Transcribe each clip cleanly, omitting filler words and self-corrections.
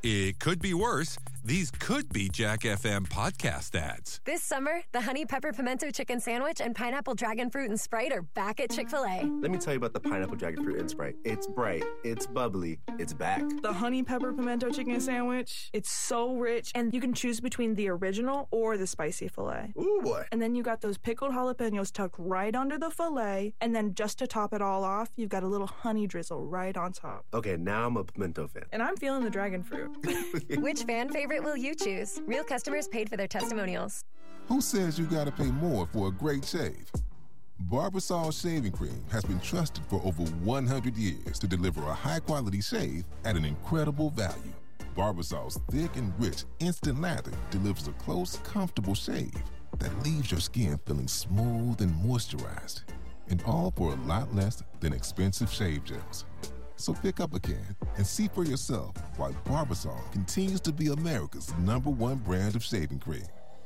It could be worse. These could be Jack FM podcast ads. This summer, the Honey Pepper Pimento Chicken Sandwich and Pineapple Dragon Fruit and Sprite are back at Chick-fil-A. Let me tell you about the Pineapple Dragon Fruit and Sprite. It's bright, it's bubbly, it's back. The Honey Pepper Pimento Chicken Sandwich, it's so rich, and you can choose between the original or the spicy filet. Ooh, boy. And then you got those pickled jalapenos tucked right under the filet, and then just to top it all off, you've got a little honey drizzle right on top. Okay, now I'm a pimento fan. And I'm feeling the dragon fruit. Which fan favorite will you choose? Real customers paid for their testimonials. Who says you gotta pay more for a great shave? Barbasol Shaving Cream has been trusted for over 100 years to deliver a high-quality shave at an incredible value. Barbasol's thick and rich instant lather delivers a close, comfortable shave that leaves your skin feeling smooth and moisturized. And all for a lot less than expensive shave gels. So pick up a can and see for yourself why Barbasol continues to be America's #1 brand of shaving cream.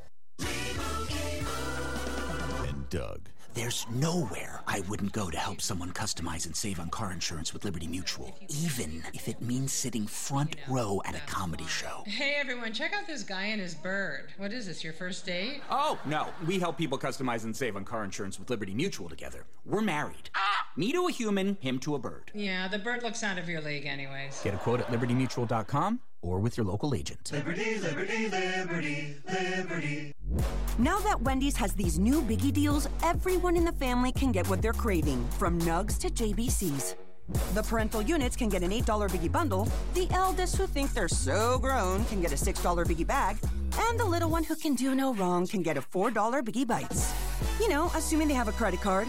And Doug. There's nowhere I wouldn't go to help someone customize and save on car insurance with Liberty Mutual, even if it means sitting front row at a comedy show. Hey everyone, check out this guy and his bird. What is this, your first date? Oh, no. We help people customize and save on car insurance with Liberty Mutual together. We're married. Me to a human, him to a bird. Yeah, the bird looks out of your league anyways. Get a quote at libertymutual.com or with your local agent. Liberty, liberty, liberty, liberty. Now that Wendy's has these new biggie deals, everyone in the family can get what they're craving, from nugs to JBCs. The parental units can get an $8 biggie bundle, the eldest who think they're so grown can get a $6 biggie bag, and the little one who can do no wrong can get a $4 biggie bites. You know, assuming they have a credit card.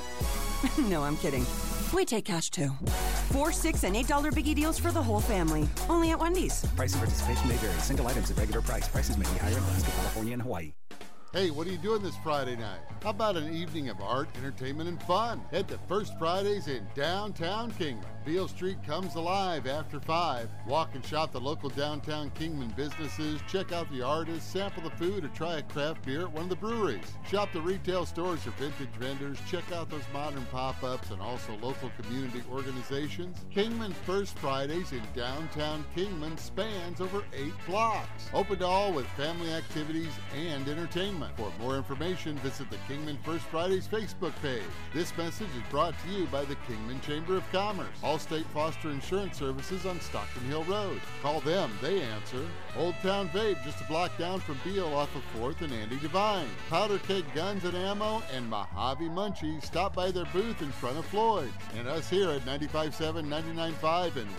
No, I'm kidding. We take cash too. $4, $6, and $8 biggie deals for the whole family. Only at Wendy's. Price and participation may vary. Single items at regular price. Prices may be higher in Alaska, California, and Hawaii. Hey, what are you doing this Friday night? How about an evening of art, entertainment, and fun? Head to First Fridays in downtown Kingman. Beale Street comes alive after 5. Walk and shop the local downtown Kingman businesses, check out the artists, sample the food, or try a craft beer at one of the breweries. Shop the retail stores or vintage vendors, check out those modern pop-ups and also local community organizations. Kingman First Fridays in downtown Kingman spans over 8 blocks. Open to all with family activities and entertainment. For more information, visit the Kingman First Fridays Facebook page. This message is brought to you by the Kingman Chamber of Commerce. Allstate Foster Insurance Services on Stockton Hill Road. Call them, they answer. Old Town Vape, just a block down from Beale off of 4th and Andy Devine. Powder Keg Guns and Ammo and Mojave Munchies. Stop by their booth in front of Floyd's. And us here at 95.7, 99.5, and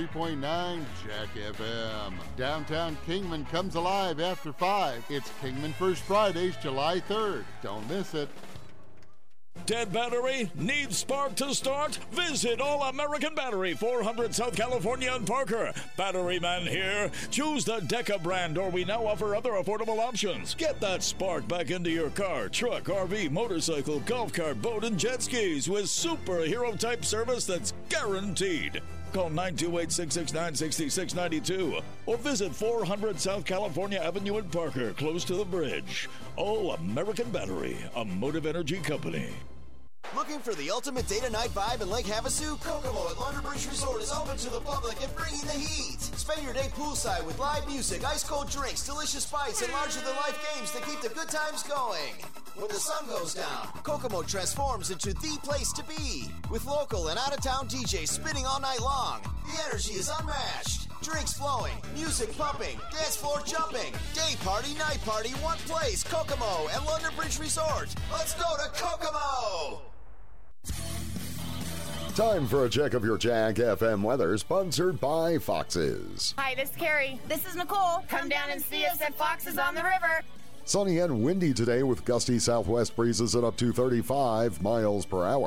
103.9 Jack FM. Downtown Kingman comes alive after 5. It's Kingman First Fridays, July 3rd. Don't miss it. Dead battery? Needs spark to start? Visit All American Battery, 400 South California and Parker. Battery man here. Choose the Deca brand, or we now offer other affordable options. Get that spark back into your car, truck, RV, motorcycle, golf cart, boat, and jet skis with superhero-type service that's guaranteed. Call 928-669-6692 or visit 400 South California Avenue in Parker, close to the bridge. All American Battery, a Motive Energy company. Looking for the ultimate day-to-night vibe in Lake Havasu? Kokomo at London Bridge Resort is open to the public and bringing the heat. Spend your day poolside with live music, ice-cold drinks, delicious bites, and larger-than-life games to keep the good times going. When the sun goes down, Kokomo transforms into the place to be. With local and out-of-town DJs spinning all night long, the energy is unmatched. Drinks flowing, music pumping, dance floor jumping. Day party, night party, one place. Kokomo at London Bridge Resort. Let's go to Kokomo! Time for a check of your Jack FM weather, sponsored by Fox's. Hi, this is Carrie. This is Nicole. Come down and see us at Fox's on the river. Sunny and windy today with gusty southwest breezes at up to 35 miles per hour.